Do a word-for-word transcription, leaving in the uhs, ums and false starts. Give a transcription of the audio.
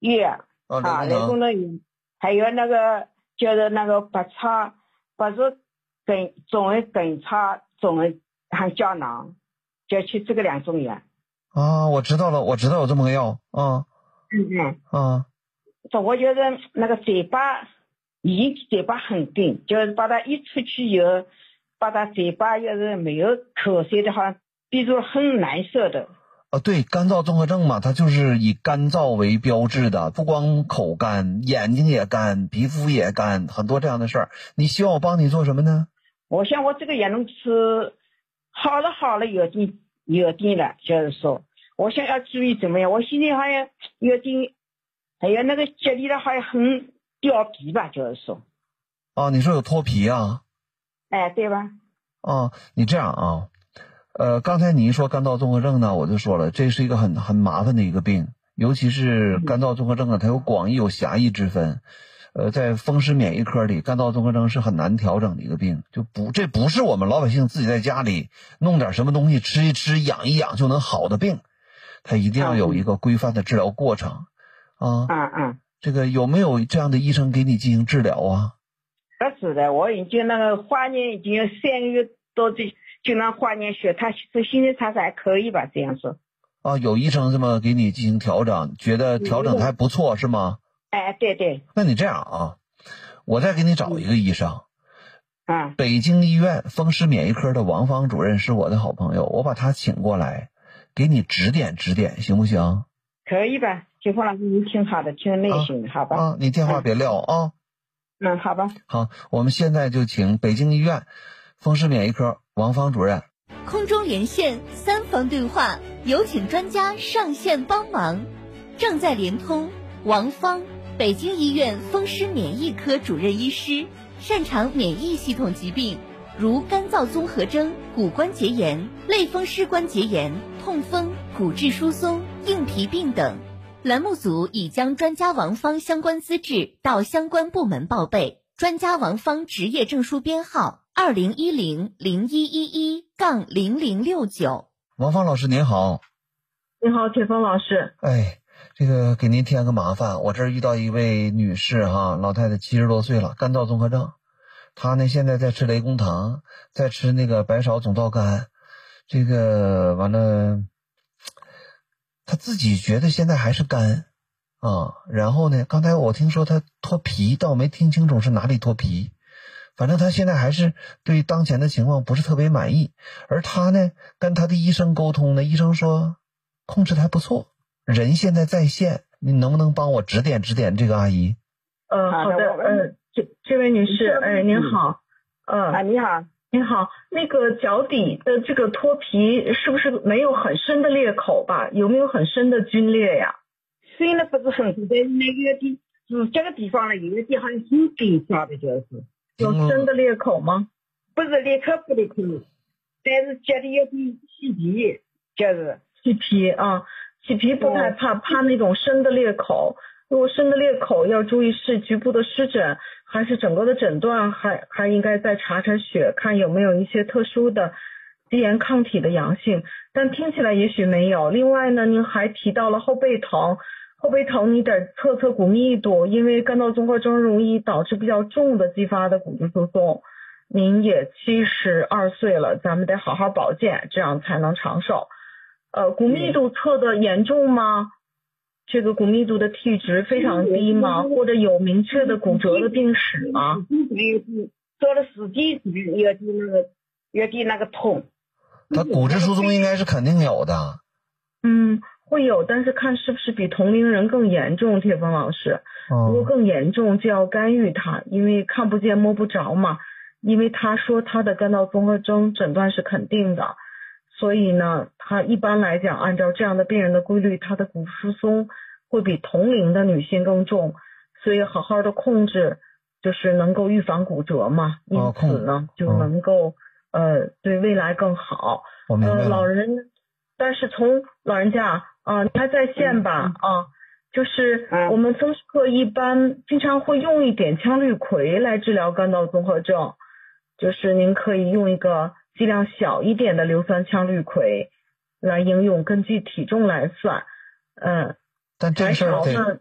月哦， 啊， 类类功能炎，还有那个就是那个白茶，不是根种的根茶，种的含胶囊，就吃这个两种药。 啊，我知道了，我知道有这么个药啊。 嗯嗯。 啊。 说我觉得那个嘴巴，一嘴巴很硬，就是把它一出去以后，把它嘴巴要是没有口水的话，比如很难受的。 啊，对，干燥综合症嘛，它就是以干燥为标志的，不光口干，眼睛也干，皮肤也干，很多这样的事儿。你希望我帮你做什么呢？ 我想我这个也能吃，好了好了，有点有点了，就是说，我想要注意怎么样？我现在好像有点，还有那个脚里的好像很掉皮吧，就是说。 啊，你说有脱皮啊？ 哎，对吧？ 啊，你这样啊。呃，刚才你一说干燥综合症呢，我就说了，这是一个很很麻烦的一个病，尤其是干燥综合症啊，它有广义有狭义之分。呃，在风湿免疫科里，干燥综合症是很难调整的一个病，就不这不是我们老百姓自己在家里弄点什么东西吃一吃、养一养就能好的病，它一定要有一个规范的治疗过程啊。 嗯嗯。 这个有没有这样的医生给你进行治疗啊？ 不是的，我已经那个化验已经有三个月多的。经常化验血，他说现在查查还可以吧？这样说。 啊，有医生这么给你进行调整，觉得调整还不错，是吗？ 哎，对对。 那你这样啊，我再给你找一个医生。 啊。 北京医院风湿免疫科的王芳主任是我的好朋友，我把他请过来，给你指点指点，行不行？ 可以吧？金峰老师，你挺好的，挺耐心的，好吧？ 啊，你电话别撂啊。 嗯，好吧。 好，我们现在就请北京医院风湿免疫科王芳主任。 空中连线三方对话，有请专家上线帮忙。正在连通王芳，北京医院风湿免疫科主任医师，擅长免疫系统疾病，如干燥综合征、骨关节炎、类风湿关节炎、痛风、骨质疏松、硬皮病等。栏目组已将专家王芳相关资质到相关部门报备，专家王芳执业证书编号二零一零零一一一杠零零六九。 王芳老师您好。 你好，铁峰老师。 哎，这个给您添个麻烦，我这儿遇到一位女士哈，老太太七十多岁了，干燥综合症。她呢现在在吃雷公糖，在吃那个白芍总皂苷，这个完了，她自己觉得现在还是干啊。然后呢，刚才我听说她脱皮，倒没听清楚是哪里脱皮。反正他现在还是对当前的情况不是特别满意，而他呢跟他的医生沟通呢，医生说控制的还不错，人现在在线，你能不能帮我指点指点这个阿姨？ 呃，好的，呃，这这位女士，哎，您好，呃， 啊，你好， 您好，那个脚底的这个脱皮是不是没有很深的裂口吧？有没有很深的皲裂呀？ 深的不是很深，在那个地指甲的地方呢，有的地方很紧张的，就是。 有深的裂口吗？ 不是裂口不裂口，但是脚里有点起皮，就是起皮啊，起皮不太怕，怕那种深的裂口。如果深的裂口要注意是局部的湿疹，还是整个的诊断，还还应该再查查血，看有没有一些特殊的肌炎抗体的阳性，但听起来也许没有。另外呢，您还提到了后背疼。后背疼你得测测骨密度，因为干燥综合征容易导致比较重的继发的骨质疏松。您也七十二岁了，咱们得好好保健，这样才能长寿。呃，骨密度测的严重吗？这个骨密度的 T 值非常低吗？或者有明确的骨折的病史吗？ 做了实际有点那个有点那个痛。 他骨质疏松应该是肯定有的。 嗯。会有，但是看是不是比同龄人更严重，铁峰老师。如果更严重就要干预他，因为看不见摸不着嘛。因为他说他的干燥综合征诊断是肯定的，所以呢，他一般来讲按照这样的病人的规律，他的骨疏松会比同龄的女性更重，所以好好的控制，就是能够预防骨折嘛。因此呢，就能够呃对未来更好。 我明白了。 呃，老人，但是从老人家。啊，你还在线吧？嗯、啊，就是我们风湿科一般经常会用一点羟氯喹来治疗干燥综合症，就是您可以用一个剂量小一点的硫酸羟氯喹来应用，根据体重来算。嗯， 但这事儿得